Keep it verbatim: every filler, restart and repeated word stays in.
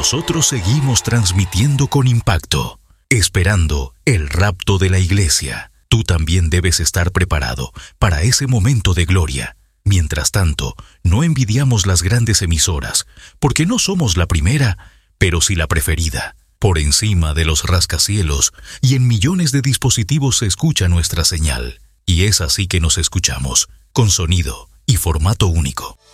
nosotros seguimos transmitiendo con impacto, esperando el rapto de la iglesia. Tú también debes estar preparado para ese momento de gloria. Mientras tanto, no envidiamos las grandes emisoras, porque no somos la primera, pero sí la preferida. Por encima de los rascacielos y en millones de dispositivos se escucha nuestra señal. Y es así que nos escuchamos, con sonido y formato único.